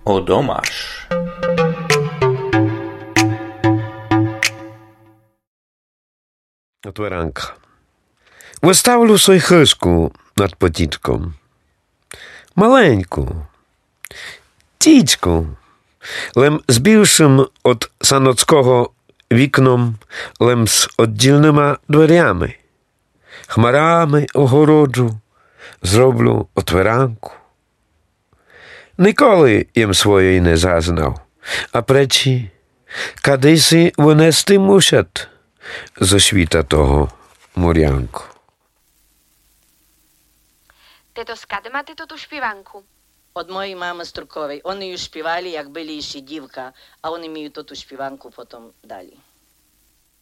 Одомаш. Otwaranka. Wystavlu soj chysku nad potitką. Maleńku. Тічку. Лем з більшим от саноцького вікном, лем з оддільними дверями. Хмарами огороджу, зроблю отверанку. Ніколи їм своєї не зазнав, а пречі, кадиси винести мусять зо світа того морянку. Тето, скаде мате ту śpiewanku? Od mojej mamy Strukowej. Oni już śpiewali, jak byli jeszcze dziewka, a oni mi tę śpiewanku potem dali.